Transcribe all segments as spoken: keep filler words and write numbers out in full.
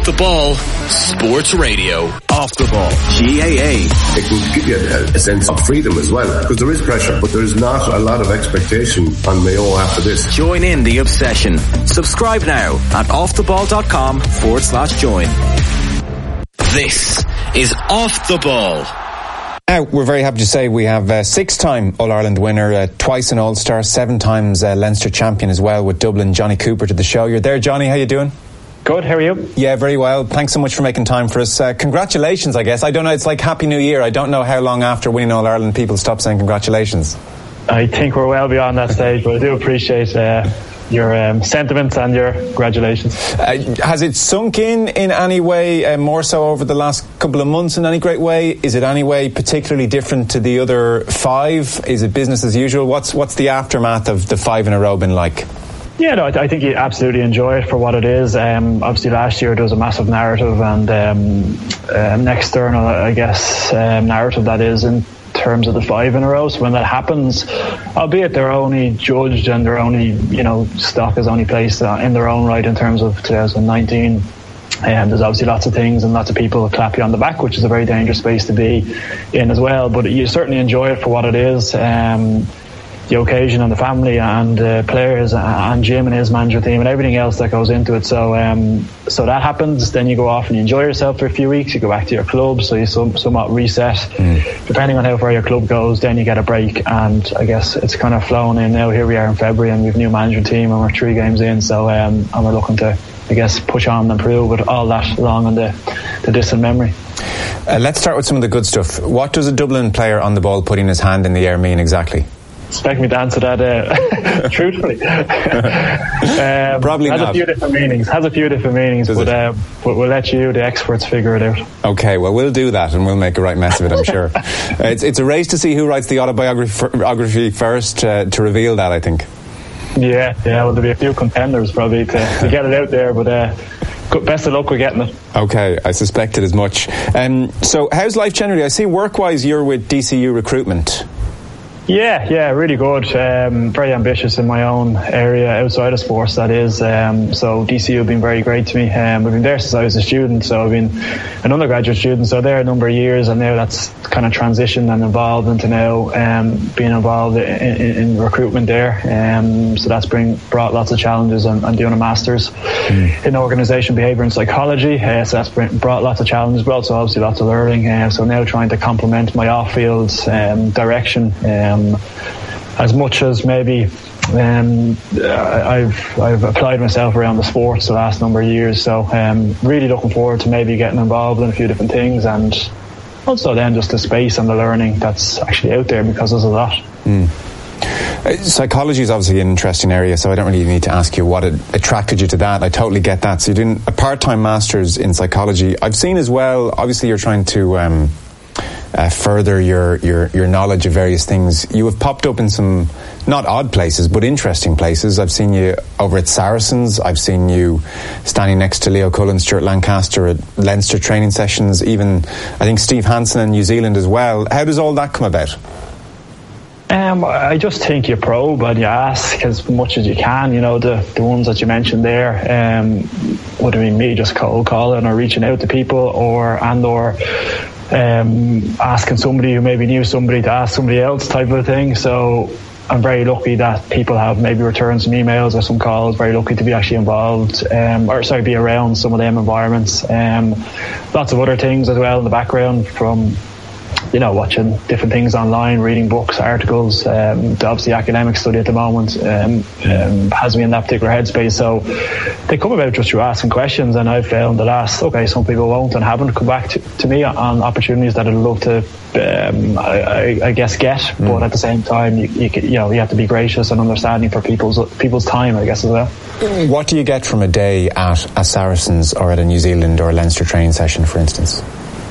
Off the Ball Sports Radio. Off the Ball, G A A. It can give you a, a sense of freedom as well, because there is pressure, but there's not a lot of expectation on Mayo after this. Join in the obsession. Subscribe now at offtheball.com forward slash join. This is Off the Ball. Now, we're very happy to say we have a six-time All-Ireland winner, uh, twice an All-Star, seven times uh, Leinster champion as well with Dublin, Johnny Cooper, to the show. You're there, Johnny. How you doing? Good, how are you? Yeah, very well. Thanks so much for making time for us. Uh, congratulations, I guess. I don't know, it's like Happy New Year. I don't know how long after winning All-Ireland people stop saying congratulations. I think we're well beyond that stage, but I do appreciate uh, your um, sentiments and your congratulations. Uh, has it sunk in in any way, uh, more so over the last couple of months in any great way? Is it any way particularly different to the other five? Is it business as usual? What's, what's the aftermath of the five in a row been like? Yeah, no, I think you absolutely enjoy it for what it is. Um, obviously, last year there was a massive narrative and um, an external, I guess, um, narrative that is in terms of the five in a row. So when that happens, albeit they're only judged and they're only, you know, stock is only placed in their own right in terms of twenty nineteen. And um, there's obviously lots of things and lots of people clap you on the back, which is a very dangerous space to be in as well. But you certainly enjoy it for what it is. Um, the occasion and the family and uh, players and Jim and his manager team and everything else that goes into it. So um, so that happens, then you go off and you enjoy yourself for a few weeks, you go back to your club, so you some, somewhat reset. Mm. Depending on how far your club goes, then you get a break, and I guess it's kind of flown in now. Here we are in February and we've a new management team and we're three games in, so um, and we're looking to, I guess, push on and improve with all that long in the, the distant memory. Uh, let's start with some of the good stuff. What does a Dublin player on the ball putting his hand in the air mean exactly? Expect me to answer that uh, truthfully. um, Probably has not. a few different meanings. Has a few different meanings, Does but uh, we'll, we'll let you, the experts, figure it out. Okay, well, we'll do that, and we'll make a right mess of it, I'm sure. uh, it's it's a race to see who writes the autobiography first uh, to reveal that, I think. Yeah, yeah. Well, there'll be a few contenders probably to, to get it out there, but. Uh, Best of luck with getting it. Okay, I suspected as much. Um, so, how's life generally? I see work-wise you're with D C U Recruitment. Yeah, yeah, really good. Um, very ambitious in my own area, outside of sports, that is. Um, so D C U have been very great to me. Um, I've been there since I was a student, so I've been an undergraduate student, so there a number of years, and now that's kind of transitioned and evolved into now um, being involved in, in, in recruitment there. Um, so that's bring, brought lots of challenges. I'm, I'm doing a master's mm. in organisation behaviour and psychology, uh, so that's bring, brought lots of challenges, but also obviously lots of learning. Uh, so now trying to complement my off-field um, direction. Um, Um, as much as maybe um, I've I've applied myself around the sports the last number of years, so um, really looking forward to maybe getting involved in a few different things, and also then just the space and the learning that's actually out there, because there's a lot. Mm. Uh, psychology is obviously an interesting area, so I don't really need to ask you what attracted you to that. I totally get that. So you're doing a part-time master's in psychology. I've seen as well, obviously you're trying to um, Uh, further your, your, your knowledge of various things. You have popped up in some not odd places but interesting places. I've seen you over at Saracens. I've seen you standing next to Leo Cullen, Stuart Lancaster at Leinster training sessions, even I think Steve Hansen in New Zealand as well. How does all that come about? Um, I just think you probe and you ask as much as you can. You know, the, the ones that you mentioned there, um, would it be me just cold calling or reaching out to people, or and or Um, asking somebody who maybe knew somebody to ask somebody else, type of thing. So I'm very lucky that people have maybe returned some emails or some calls. Very lucky to be actually involved, um, or sorry, be around some of them environments. Um, lots of other things as well in the background, from you know, watching different things online, reading books, articles. Um, obviously, academic study at the moment um, um, has me in that particular headspace. So they come about just through asking questions, and I've found the last, okay, some people won't and haven't come back to, to me on opportunities that I'd love to, um, I, I, I guess, get. Mm. But at the same time, you, you, you know, you have to be gracious and understanding for people's people's time, I guess, as well. What do you get from a day at a Saracens or at a New Zealand or a Leinster training session, for instance?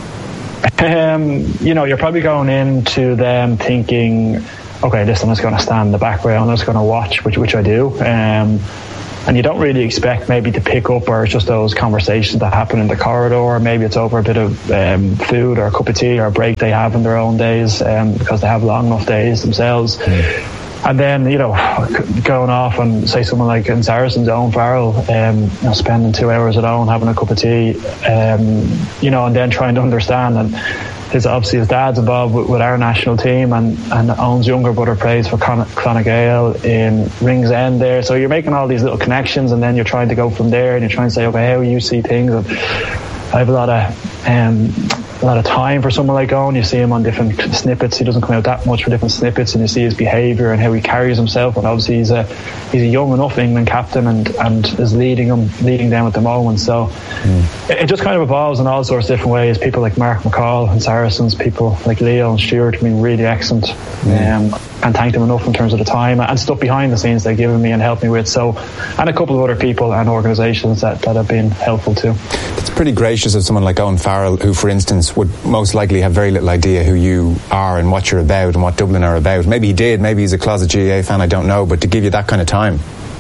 Um, you know, you're probably going into them thinking, okay, listen, I'm just going to stand in the background, I'm just going to watch, which which I do. Um, and you don't really expect maybe to pick up, or it's just those conversations that happen in the corridor, or maybe it's over a bit of um, food or a cup of tea or a break they have in their own days, um, because they have long enough days themselves. Mm. And then, you know, going off and say someone like in Saracens, Owen Farrell, um, you know, spending two hours at home having a cup of tea, um, you know, and then trying to understand. And his obviously his dad's involved with, with our national team, and, and Owen's younger brother plays for Con- Clonagale in Ringsend there. So you're making all these little connections, and then you're trying to go from there, and you're trying to say, okay, how you see things. And I have a lot of um, a lot of time for someone like Owen. You see him on different snippets. He doesn't come out that much for different snippets, and you see his behaviour and how he carries himself. And obviously he's a he's a young enough England captain, and, and is leading them leading them at the moment. So mm. it, it just kind of evolves in all sorts of different ways. People like Mark McCall and Saracens, people like Leo and Stuart have been really excellent. Mm. Um, and thank them enough in terms of the time and stuff behind the scenes they've given me and helped me with. So, and a couple of other people and organisations that, that have been helpful too. It's pretty gracious of someone like Owen Farrell, who, for instance, would most likely have very little idea who you are and what you're about and what Dublin are about. Maybe he did, maybe he's a closet G A A fan, I don't know, but to give you that kind of time.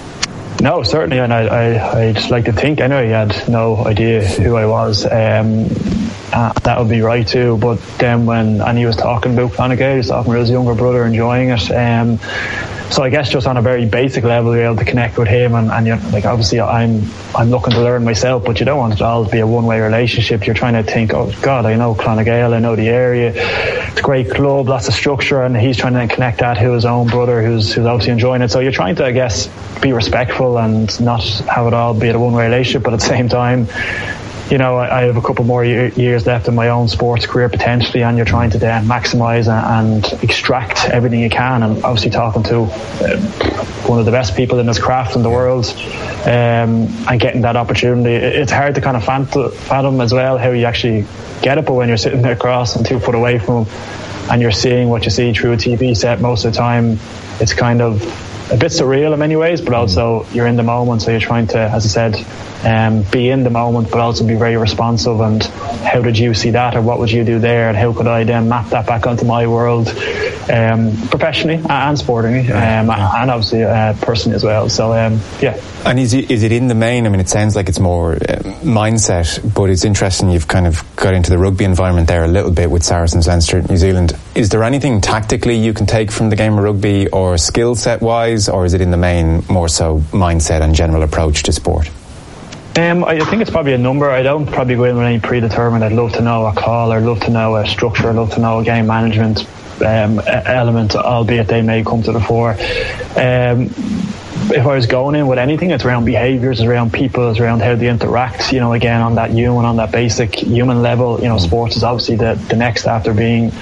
No, certainly, and I, I, I'd like to think anyway he had no idea who I was. Um, uh, that would be right too. But then when and he was talking about Clonagale, he was talking about his younger brother enjoying it. Um, so I guess just on a very basic level, you're able to connect with him, and, and you're, like obviously I'm I'm looking to learn myself, but you don't want it all to be a one-way relationship. You're trying to think, oh God, I know Clonagale, I know the area, it's a great club, lots of structure, and he's trying to connect that to his own brother, who's who's obviously enjoying it. So you're trying to, I guess, be respectful and not have it all be a one-way relationship, but at the same time, you know, I have a couple more years left in my own sports career potentially, and you're trying to then maximise and extract everything you can. And obviously talking to uh, one of the best people in this craft in the world, um, and getting that opportunity, it's hard to kind of fathom as well how you actually get it. But when you're sitting there across and two foot away from him, and you're seeing what you see through a T V set most of the time, it's kind of a bit surreal in many ways, but also you're in the moment, so you're trying to, as I said, um, be in the moment, but also be very responsive. And how did you see that, or what would you do there, and how could I then map that back onto my world, um, professionally and sportingly, um, and obviously uh, personally as well. So um, yeah. And is it, is it in the main? I mean, it sounds like it's more uh, mindset, but it's interesting you've kind of got into the rugby environment there a little bit with Saracens, Leinster, New Zealand. Is there anything tactically you can take from the game of rugby, or skill set wise, or is it in the main more so mindset and general approach to sport? Um, I think it's probably a number. I don't probably go in with any predetermined. I'd love to know a call, I'd love to know a structure, I'd love to know a game management um, element, albeit they may come to the fore. Um, if I was going in with anything, it's around behaviours, it's around people, it's around how they interact, you know, again, on that human, on that basic human level. You know, sports is obviously the, the next after being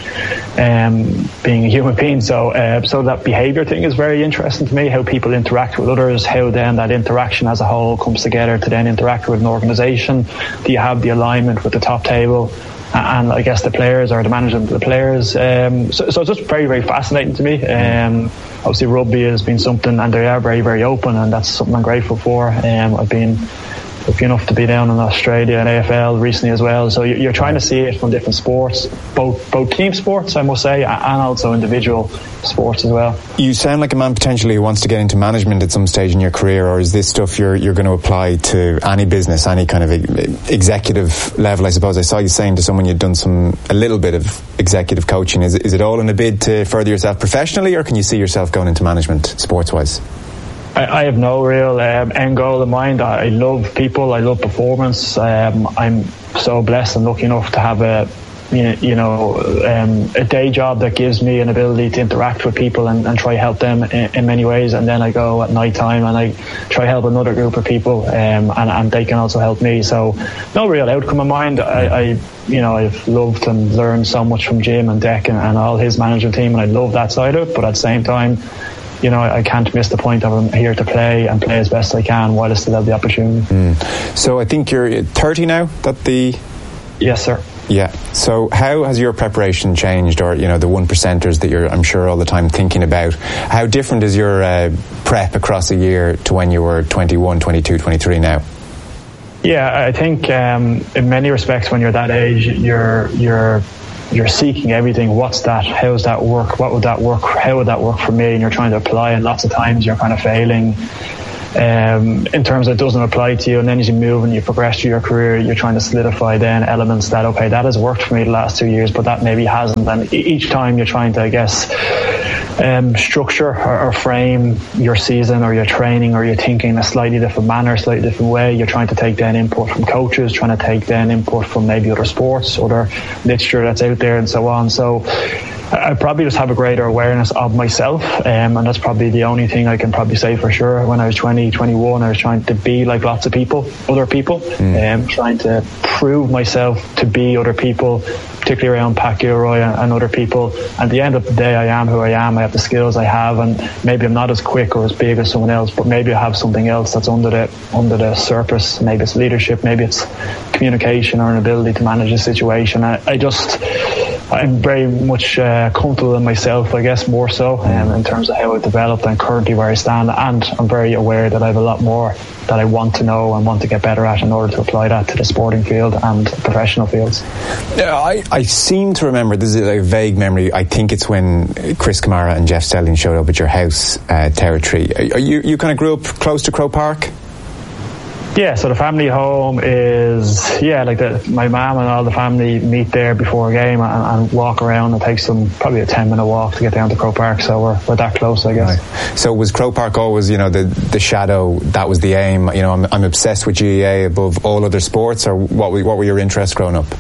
um, being a human being. So uh, so that behaviour thing is very interesting to me, how people interact with others, how then that interaction as a whole comes together to then interact with an organisation. Do you have the alignment with the top table? And I guess the players, or the management of the players. Um, so, so it's just very, very fascinating to me. Um, obviously, rugby has been something, and they are very, very open, and that's something I'm grateful for. Um, I've been lucky enough to be down in Australia and A F L recently as well. So you're trying to see it from different sports, both both team sports, I must say, and also individual sports as well. You sound like a man potentially who wants to get into management at some stage in your career, or is this stuff you're you're going to apply to any business, any kind of executive level? I suppose I saw you saying to someone you'd done some a little bit of executive coaching. Is is it all in a bid to further yourself professionally, or can you see yourself going into management sports wise? I, I have no real um, end goal in mind. I, I love people, I love performance. Um, I'm so blessed and lucky enough to have a you know um, a day job that gives me an ability to interact with people and, and try help them in, in many ways. And then I go at night time and I try help another group of people, um, and, and they can also help me. So no real outcome in mind. I, I you know I've loved and learned so much from Jim and Deck and, and all his management team, and I love that side of it. But at the same time, you know, I can't miss the point of I'm here to play and play as best I can while I still have the opportunity. Mm. So I think you're thirty now. That the yes, sir. Yeah. So how has your preparation changed, or you know, the one percenters that you're, I'm sure, all the time thinking about? How different is your uh, prep across a year to when you were twenty-one, twenty-two, twenty-three now? Yeah, I think um, in many respects, when you're that age, you're you're. you're seeking everything. What's that? How's that work? What would that work? How would that work for me? And you're trying to apply, and lots of times you're kind of failing. um, in terms of it doesn't apply to you, and then as you move and you progress through your career, you're trying to solidify then elements that, okay, that has worked for me the last two years, but that maybe hasn't. And each time you're trying to, I guess, um, structure or, or frame your season or your training or your thinking in a slightly different manner, slightly different way. You're trying to take then input from coaches, trying to take then input from maybe other sports, other literature that's out there, and so on. So I probably just have a greater awareness of myself, um, and that's probably the only thing I can probably say for sure. When I was twenty, twenty-one, I was trying to be like lots of people, other people, mm. um, trying to prove myself to be other people, particularly around Pat Gilroy and, and other people. At the end of the day, I am who I am. I have the skills I have, and maybe I'm not as quick or as big as someone else, but maybe I have something else that's under the under the surface. Maybe it's leadership, maybe it's communication or an ability to manage a situation. I, I just... I'm very much uh, comfortable in myself, I guess, more so um, in terms of how I've developed and currently where I stand. And I'm very aware that I have a lot more that I want to know and want to get better at in order to apply that to the sporting field and professional fields. Yeah, I, I seem to remember, this is a vague memory, I think it's when Chris Kamara and Jeff Stelling showed up at your house, uh, Territory. Are you, you kind of grew up close to Croke Park? Yeah, so the family home is, yeah, like the, my mum and all the family meet there before a game and, and walk around. It takes them probably a ten minute walk to get down to Croke Park, so we're, we're that close, I guess. Right. So was Croke Park always, you know, the, the shadow, that was the aim? You know, I'm, I'm obsessed with G A A above all other sports, or what, what were your interests growing up?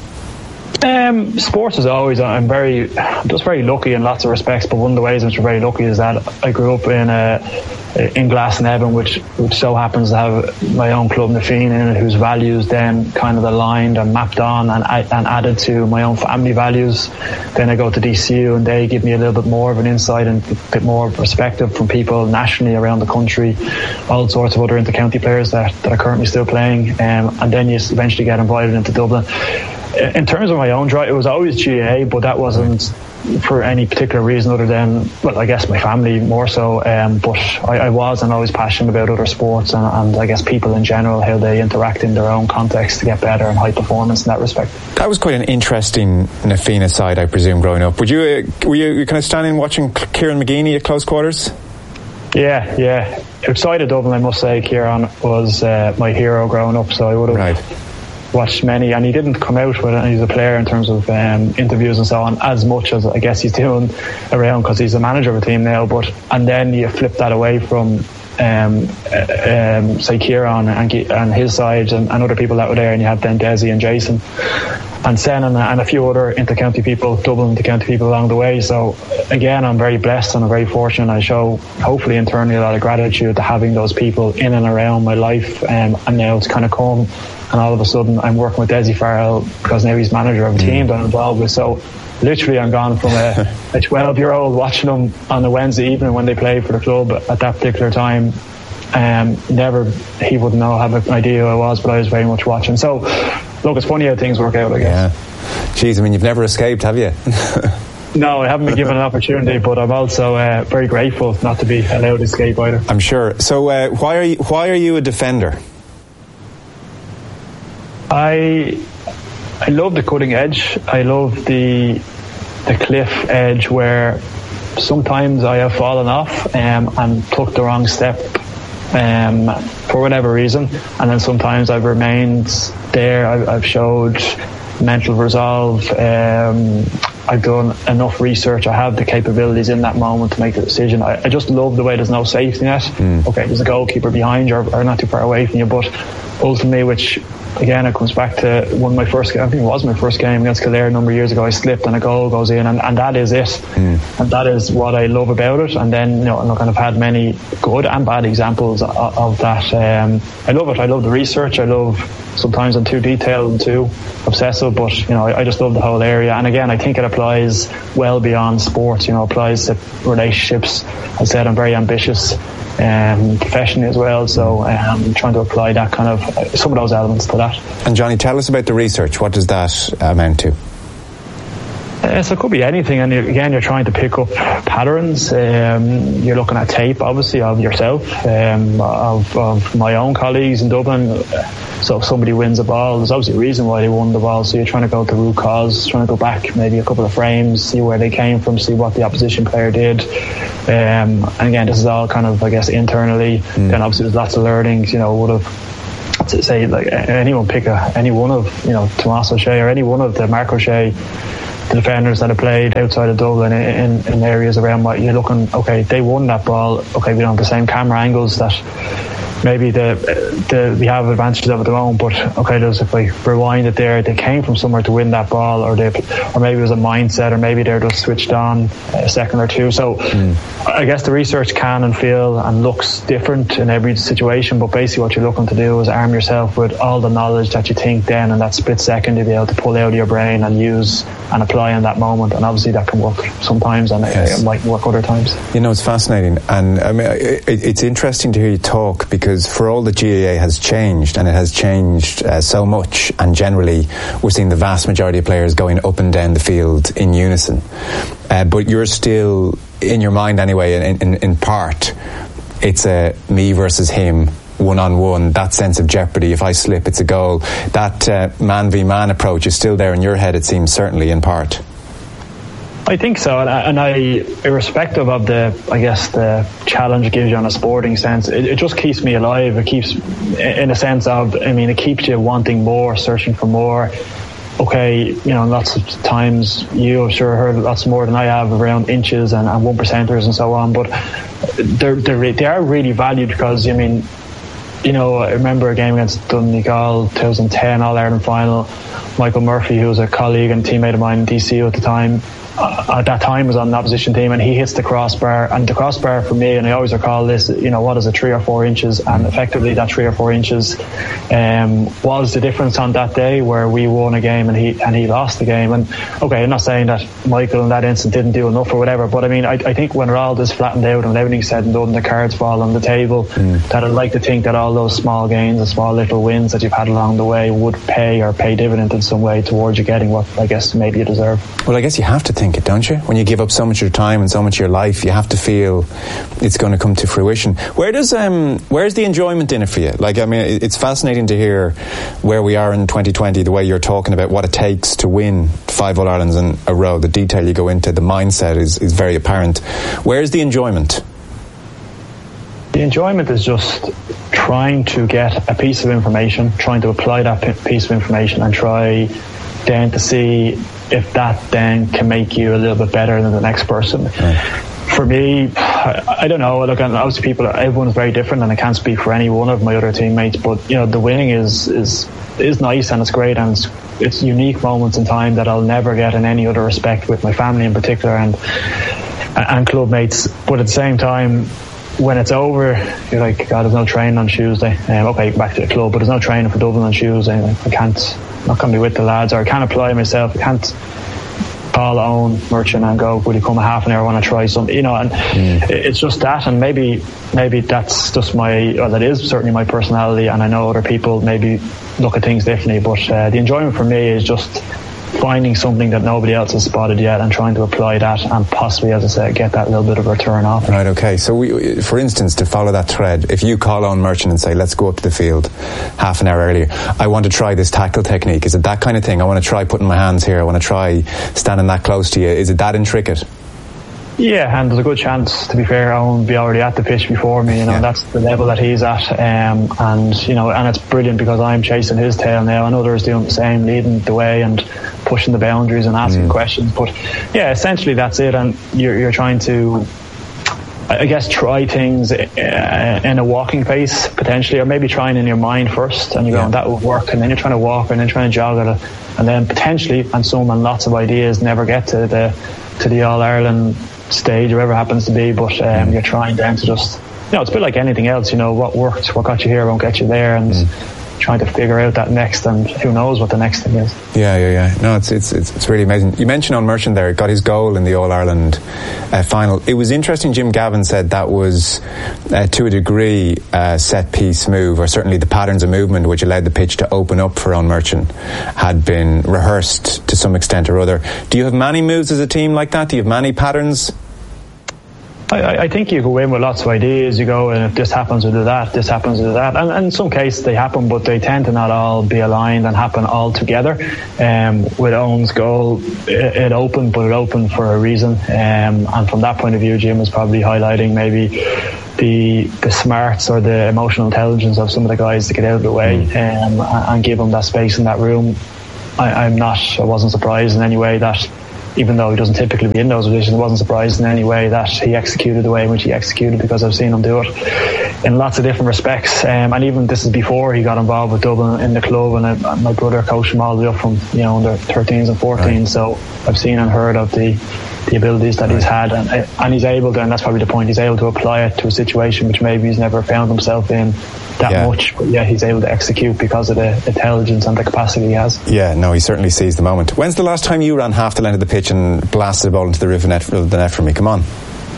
Um, sports is always, I'm very, I'm just very lucky in lots of respects, but one of the ways in which I'm very lucky is that I grew up in a, in Glasnevin, which which so happens to have my own club, Nafeen, in it, whose values then kind of aligned and mapped on and, and added to my own family values. Then I go to D C U and they give me a little bit more of an insight and a bit more perspective from people nationally around the country, all sorts of other inter-county players that, that are currently still playing, um, and then you eventually get invited into Dublin. In terms of my own drive, it was always G A A, but that wasn't for any particular reason other than, well, I guess my family more so, um, but I, I was and always passionate about other sports and, and I guess people in general, how they interact in their own context to get better and high performance in that respect. That was quite an interesting Nafina side, I presume, growing up. Would you, uh, were you, you kind of standing watching Kieran McGeeney at close quarters? Yeah, yeah. Outside of Dublin, I must say, Kieran was uh, my hero growing up, so I would have... Right. watched many, and he didn't come out with it as a player in terms of um, interviews and so on as much as I guess he's doing around, because he's a manager of a team now. But and then you flip that away from um, um, say Kieran and, and his side and, and other people that were there, and you have then Desi and Jason and Sen and, and a few other inter-county people, Dublin inter-county people along the way. So again, I'm very blessed and I'm very fortunate. I show hopefully internally a lot of gratitude to having those people in and around my life, um, and now it's kind of come. And all of a sudden, I'm working with Desi Farrell because now he's manager of a team that I'm involved with. So literally, I'm gone from a, a twelve-year-old watching them on a Wednesday evening when they play for the club at that particular time. Um, never, he wouldn't know, have an idea who I was, but I was very much watching. So, look, it's funny how things work out, I guess. Yeah. Jeez, I mean, you've never escaped, have you? No, I haven't been given an opportunity, but I'm also uh, very grateful not to be allowed to escape either. I'm sure. So, uh, why are you, why are you a defender? I I love the cutting edge. I love the the cliff edge where sometimes I have fallen off um, and took the wrong step um, for whatever reason, and then sometimes I've remained there. I've, I've showed mental resolve. Um, I've done enough research. I have the capabilities in that moment to make the decision. I, I just love the way there's no safety net. Mm. Okay, there's a goalkeeper behind you or, or not too far away from you, but ultimately, which again, it comes back to one of my first, I think it was my first game against Kildare a number of years ago. I slipped and a goal goes in, and, and that is it. Mm. And that is what I love about it. And then, you know, look, I've had many good and bad examples of, of that. Um, I love it. I love the research. I love, sometimes I'm too detailed and too obsessive, but, you know, I, I just love the whole area. And again, I think it applies well beyond sports, you know, applies to relationships. As I said, I'm very ambitious. Um, professionally as well, so I'm um, trying to apply that kind of uh, some of those elements to that. And Johnny, tell us about the research. What does that amount to? Uh, so it could be anything, and again, you're trying to pick up patterns. Um, you're looking at tape, obviously, of yourself, um, of, of my own colleagues in Dublin. So if somebody wins a ball, there's obviously a reason why they won the ball. So you're trying to go to root cause, trying to go back maybe a couple of frames, see where they came from, see what the opposition player did. Um, and again, this is all kind of, I guess, internally. Mm. Then obviously there's lots of learnings. You know, would have to say like anyone pick a, any one of you know Tomás O'Shea or any one of the Mark O'Shea, the defenders that have played outside of Dublin in, in, in areas around what you're looking, okay, they won that ball, okay, we don't have the same camera angles that maybe the, the we have advantages of at the moment, but okay, there's, if we rewind it there, they came from somewhere to win that ball, or they, or maybe it was a mindset, or maybe they're just switched on a second or two. So mm. I guess the research can and feel and looks different in every situation, but basically what you're looking to do is arm yourself with all the knowledge that you think then in that split second you'll be able to pull out of your brain and use and apply in that moment. And obviously that can work sometimes, and yes. it, it might work other times. You know, it's fascinating, and I mean it, it's interesting to hear you talk, because for all the G A A has changed, and it has changed uh, so much, and generally we're seeing the vast majority of players going up and down the field in unison, uh, but you're still in your mind anyway, in, in, in part it's a me versus him, one-on-one, that sense of jeopardy. If I slip, it's a goal. That uh, man v man approach is still there in your head, it seems, certainly in part. I think so, and I, and I, irrespective of the, I guess, the challenge it gives you on a sporting sense, it, it just keeps me alive. It keeps, in a sense of, I mean, it keeps you wanting more, searching for more. Okay, you know, lots of times you have sure heard lots more than I have around inches and, and one percenters and so on, but they're, they're they are really valued, because I mean, you know, I remember a game against Donegal, twenty ten All-Ireland final. Michael Murphy, who was a colleague and teammate of mine in D C U at the time, uh, at that time was on the opposition team, and he hits the crossbar, and the crossbar for me, and I always recall this, you know, what is it, three or four inches, and effectively that three or four inches um, was the difference on that day where we won a game and he and he lost the game. And okay, I'm not saying that Michael in that instant didn't do enough or whatever, but I mean, I, I think when all this flattened out and everything's said and done, the cards fall on the table, mm. that I'd like to think that all those small gains and small little wins that you've had along the way would pay or pay dividend in some way towards you getting what I guess maybe you deserve. Well, I guess you have to think it, don't you? When you give up so much of your time and so much of your life, you have to feel it's going to come to fruition. Where does um, where's the enjoyment in it for you? Like, I mean, it's fascinating to hear where we are in twenty twenty, the way you're talking about what it takes to win five All-Irelands in a row, the detail you go into, the mindset is, is very apparent. Where's the enjoyment? The enjoyment is just trying to get a piece of information, trying to apply that piece of information, and try then to see if that then can make you a little bit better than the next person. Right. For me, I, I don't know. Look, obviously, people, everyone's very different, and I can't speak for any one of my other teammates. But you know, the winning is is is nice and it's great, and it's, it's unique moments in time that I'll never get in any other respect with my family in particular, and and club mates. But at the same time, when it's over, you're like, God, there's no training on Tuesday. Um, okay, back to the club, but there's no training for Dublin on Tuesday. Like, I can't, I'm not going to be with the lads, or I can't apply myself. I can't call Owen Merchant and go, will you come a half an hour, I want to try something, you know, and mm. it's just that, and maybe maybe that's just my, or that is certainly my personality, and I know other people maybe look at things differently, but uh, the enjoyment for me is just finding something that nobody else has spotted yet and trying to apply that and possibly, as I said, get that little bit of return off. Right, okay. So, we, for instance, to follow that thread, if you call Owen Merchant and say, let's go up to the field half an hour earlier, I want to try this tackle technique. Is it that kind of thing? I want to try putting my hands here. I want to try standing that close to you. Is it that intricate? Yeah, and there's a good chance, to be fair, Owen will be already at the pitch before me, you know, yeah. That's the level that he's at, um, and, you know, and it's brilliant because I'm chasing his tail now and others doing the same, leading the way and pushing the boundaries and asking mm. questions, but yeah, essentially that's it, and you're, you're trying to, I guess, try things in a walking pace, potentially, or maybe trying in your mind first, and you're yeah. going, that will work, and then you're trying to walk, and then trying to jog at it, and then potentially, and some and lots of ideas never get to the, to the All-Ireland stage, wherever it happens to be, but um, mm. you're trying then to just, you know, it's a bit like anything else, you know, what worked, what got you here won't get you there, and mm. trying to figure out that next, and who knows what the next thing is. Yeah, yeah, yeah. No, it's it's it's, it's really amazing. You mentioned Owen Merchant there, got his goal in the All-Ireland uh, final. It was interesting, Jim Gavin said that was, uh, to a degree, a set-piece move, or certainly the patterns of movement which allowed the pitch to open up for Owen Merchant had been rehearsed to some extent or other. Do you have many moves as a team like that? Do you have many patterns? I, I think you go in with lots of ideas. You go, and if this happens, we'll do that. This happens, we'll do that. And, and in some cases they happen, but they tend to not all be aligned and happen all together. Um, with Owen's goal, it, it opened, but it opened for a reason. Um, and from that point of view, Jim was probably highlighting maybe the the smarts or the emotional intelligence of some of the guys to get out of the way um, and, and give them that space in that room. I, I'm not. I wasn't surprised in any way that, even though he doesn't typically be in those positions, I wasn't surprised in any way that he executed the way in which he executed, because I've seen him do it in lots of different respects. Um, and even this is before he got involved with Dublin in the club, and I, my brother coached him all the way up from, you know, under thirteens and fourteens. Right. So I've seen and heard of the the abilities that right. he's had, and, and he's able to, and that's probably the point, he's able to apply it to a situation which maybe he's never found himself in that yeah. much, but yeah, he's able to execute because of the intelligence and the capacity he has. Yeah, no, he certainly sees the moment. When's the last time you ran half the length of the pitch and blasted a ball into the river net, the net for me? Come on.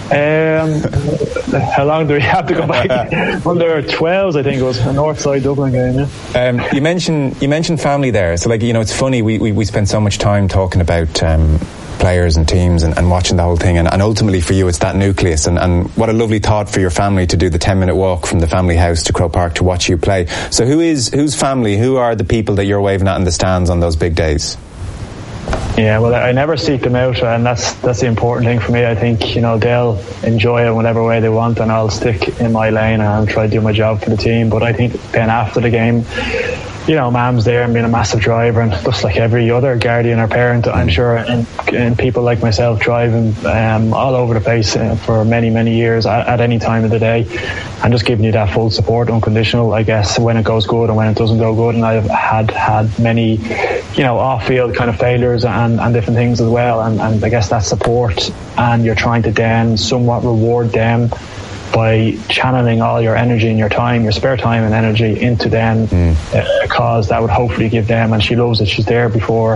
Um, how long do we have to go back? Under twelves, I think it was a North Side Dublin game. Yeah. Um, you mentioned you mentioned family there, so like, you know, it's funny. We we, we spend so much time talking about Um, players and teams and, and watching the whole thing, and, and ultimately for you it's that nucleus, and, and what a lovely thought for your family to do the ten minute walk from the family house to Croke Park to watch you play. So who is whose family, who are the people that you're waving at in the stands on those big days? Yeah, well, I never seek them out, and that's that's the important thing for me. I think, you know, they'll enjoy it whatever way they want, and I'll stick in my lane and try to do my job for the team. But I think then after the game, you know, Mam's there and being a massive driver, and just like every other guardian or parent, I'm sure, and, and people like myself driving um, all over the place uh, for many, many years at, at any time of the day, and just giving you that full support, unconditional, I guess, when it goes good and when it doesn't go good. And I've had had many, you know, off-field kind of failures and, and different things as well, and, and I guess that support, and you're trying to then somewhat reward them by channeling all your energy and your time, your spare time and energy into them, mm. a cause that would hopefully give them, and she loves it, she's there before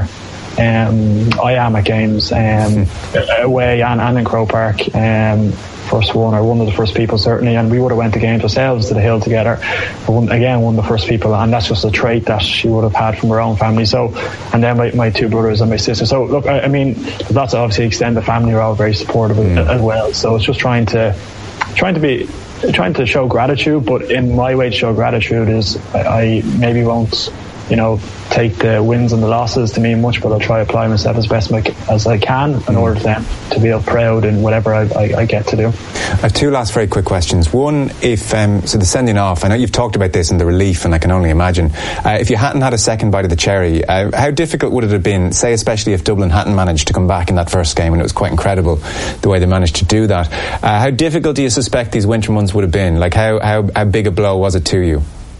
um, I am at games um, mm. away and, and in Croke Park, um, first one or one of the first people certainly, and we would have went to games ourselves to the Hill together, but one, again one of the first people, and that's just a trait that she would have had from her own family. So, and then my, my two brothers and my sister. So look, I, I mean, that's obviously extended family are all very supportive mm. as well, so it's just trying to trying to be trying to show gratitude, but in my way to show gratitude is I, I maybe won't, you know, take the wins and the losses to mean much, but I'll try to apply myself as best as I can in mm. order for them to feel proud in whatever I, I, I get to do. I have two last very quick questions. One, if um, so the sending off, I know you've talked about this and the relief, and I can only imagine uh, if you hadn't had a second bite of the cherry, uh, how difficult would it have been, say especially if Dublin hadn't managed to come back in that first game, and it was quite incredible the way they managed to do that. Uh, how difficult do you suspect these winter months would have been? Like how, how, how big a blow was it to you?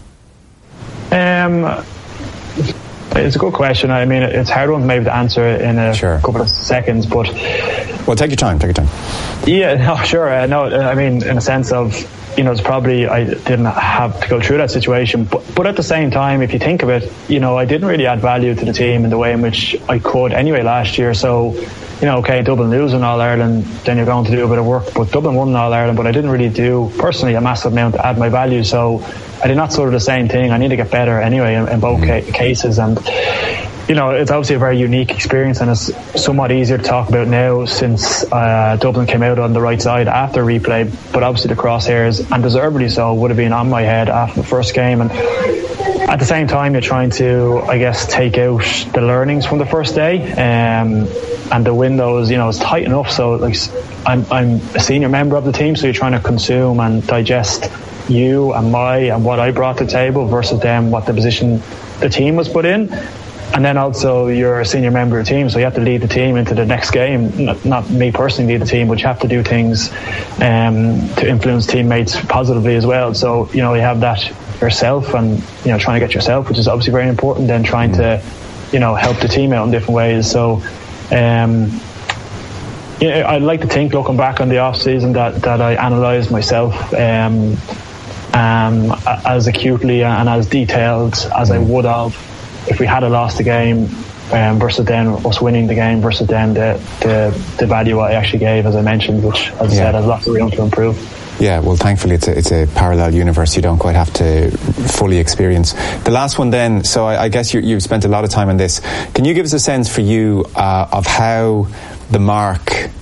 Um It's a good question. I mean, it's a hard one maybe to answer in a sure. couple of seconds, but... Well, take your time, take your time. Yeah, no, sure. Uh, no, I mean, in a sense of, you know, it's probably I didn't have to go through that situation, but, but at the same time, if you think of it, you know, I didn't really add value to the team in the way in which I could anyway last year. So, you know, okay, Dublin losing All-Ireland, then you're going to do a bit of work, but Dublin won All-Ireland, but I didn't really do, personally, a massive amount to add my value. So I did not sort of the same thing. I need to get better anyway in, in both ca- cases. And, you know, it's obviously a very unique experience, and it's somewhat easier to talk about now since uh, Dublin came out on the right side after replay, but obviously the crosshairs, and deservedly so, would have been on my head after the first game. And at the same time, you're trying to, I guess, take out the learnings from the first day, um, and the windows, you know, is tight enough. So, like, I'm, I'm a senior member of the team, so you're trying to consume and digest you and my and what I brought to the table versus them, what the position the team was put in. And then also you're a senior member of the team, so you have to lead the team into the next game. Not, not me personally lead the team, but you have to do things um, to influence teammates positively as well. So, you know, you have that yourself, and, you know, trying to get yourself, which is obviously very important, then trying to, you know, help the team out in different ways. So um, you know, I'd like to think, looking back on the off season, that, that I analysed myself um, um, as acutely and as detailed as I would have if we had a lost the game, um, versus then us winning the game, versus then the, the the value I actually gave, as I mentioned, which, as I yeah. said, has lots of room to improve. Yeah, well, thankfully it's a, it's a parallel universe you don't quite have to fully experience. The last one then, so I, I guess you, you've spent a lot of time on this. Can you give us a sense for you uh, of how the mark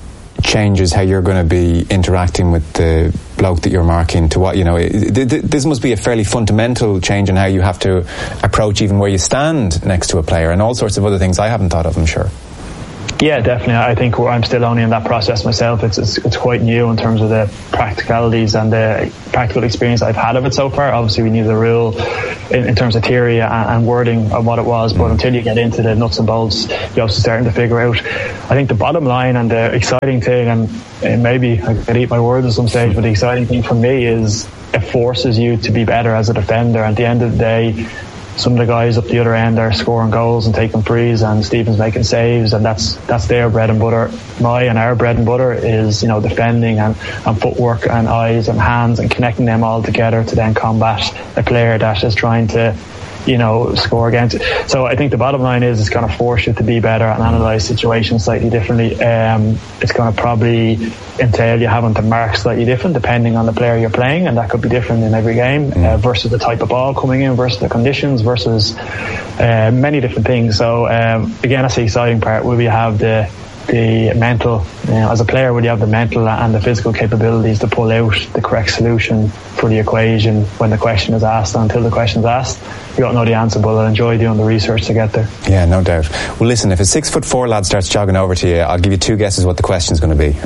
changes how you're going to be interacting with the bloke that you're marking to what, you know, this must be a fairly fundamental change in how you have to approach even where you stand next to a player and all sorts of other things I haven't thought of, I'm sure. Yeah, definitely. I think I'm still only in that process myself. It's, it's it's quite new in terms of the practicalities and the practical experience I've had of it so far. Obviously, we knew the rule in, in terms of theory and, and wording of what it was, but until you get into the nuts and bolts, you're also starting to figure out. I think the bottom line and the exciting thing, and, and maybe I could eat my words at some stage, but the exciting thing for me is it forces you to be better as a defender. At the end of the day, some of the guys up the other end are scoring goals and taking frees, and Stephen's making saves, and that's that's their bread and butter. My and our bread and butter is, you know, defending and, and footwork and eyes and hands and connecting them all together to then combat a player that is trying to, you know, score against. So I think the bottom line is it's going to force you to be better and analyse situations slightly differently. Um, it's going to probably entail you having to mark slightly different depending on the player you're playing, and that could be different in every game, mm. uh, versus the type of ball coming in, versus the conditions, versus uh, many different things. So um, again, that's the exciting part. Will we have the the mental, you know, as a player, will you have the mental and the physical capabilities to pull out the correct solution for the equation when the question is asked? Until the question is asked, you don't know the answer, but I'll enjoy doing the research to get there. Yeah, no doubt. Well, listen, if a six foot four lad starts jogging over to you, I'll give you two guesses what the question's going to be.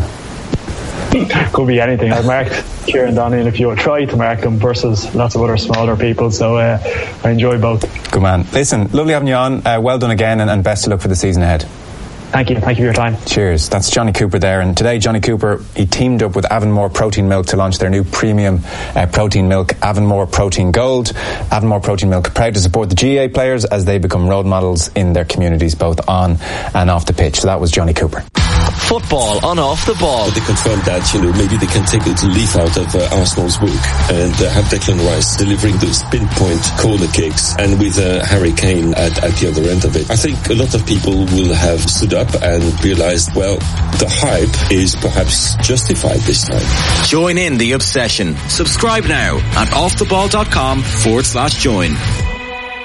Could be anything. I've marked Kieran Donny and if you try to mark him versus lots of other smaller people, so uh, I enjoy both. Good man. Listen, lovely having you on. Uh, well done again, and, and best of luck for the season ahead. Thank you. Thank you for your time. Cheers. That's Johnny Cooper there. And today, Johnny Cooper, he teamed up with Avonmore Protein Milk to launch their new premium uh, protein milk, Avonmore Protein Gold. Avonmore Protein Milk, proud to support the G A A players as they become role models in their communities, both on and off the pitch. So that was Johnny Cooper. Football on Off the Ball. They confirmed that, you know, maybe they can take a little leaf out of uh, Arsenal's book and uh, have Declan Rice delivering those pinpoint corner kicks, and with uh, Harry Kane at, at the other end of it. I think a lot of people will have stood up and realized, well, the hype is perhaps justified this time. Join in the obsession. Subscribe now at offtheball.com forward slash join.